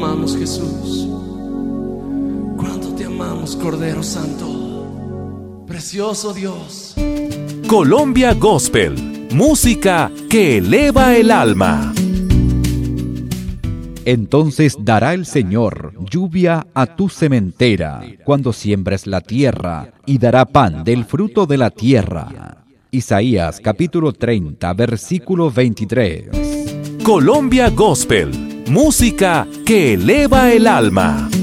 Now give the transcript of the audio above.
amamos, Jesús. Cuánto te amamos, Cordero Santo. Precioso Dios. Colombia Gospel, música que eleva el alma. Entonces dará el Señor lluvia a tu sementera, cuando siembres la tierra, y dará pan del fruto de la tierra. Isaías capítulo 30, versículo 23. Colombia Gospel, música que eleva el alma.